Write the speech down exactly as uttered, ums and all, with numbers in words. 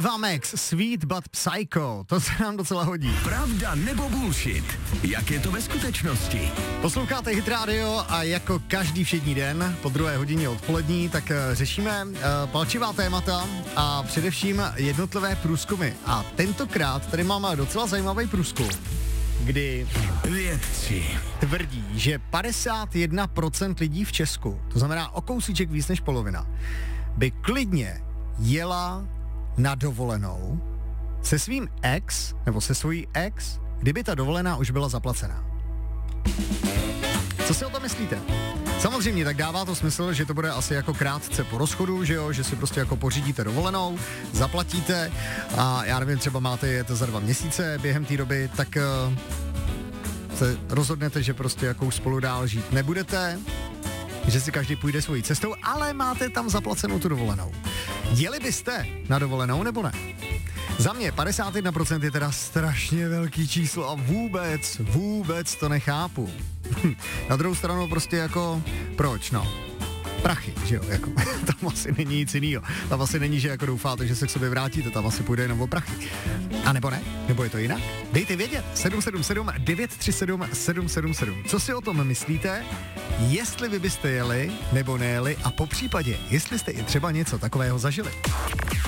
Eva Max, Sweet but Psycho, to se nám docela hodí. Pravda nebo bullshit? Jak je to ve skutečnosti? Posloucháte Hit Radio a jako každý všední den po druhé hodině odpolední, tak řešíme uh, palčivá témata a především jednotlivé průzkumy. A tentokrát tady máme docela zajímavý průzkum, kdy vědci tvrdí, že padesát jedna procent lidí v Česku, to znamená o kousíček víc než polovina, by klidně jela na dovolenou se svým ex, nebo se svojí ex, kdyby ta dovolená už byla zaplacená. Co si o tom myslíte? Samozřejmě, tak dává to smysl, že to bude asi jako krátce po rozchodu, že jo, že si prostě jako pořídíte dovolenou, zaplatíte a já nevím, třeba máte jet za dva měsíce během té doby, tak uh, se rozhodnete, že prostě jako už spolu dál žít nebudete, že si každý půjde svojí cestou, ale máte tam zaplacenou tu dovolenou. Jeli byste na dovolenou nebo ne? Za mě padesát jedna procent je teda strašně velký číslo a vůbec, vůbec to nechápu. Na druhou stranu prostě jako, proč no? Prachy, že jo, jako, tam asi není nic jinýho. Tam asi není, že jako doufáte, že se k sobě vrátíte, tam asi půjde jenom o prachy. A nebo ne? Nebo je to jinak? Dejte vědět, sedm sedm sedm, devět tři sedm, sedm sedm sedm. Co si o tom myslíte? Jestli vy byste jeli, nebo nejeli a po případě, jestli jste i třeba něco takového zažili.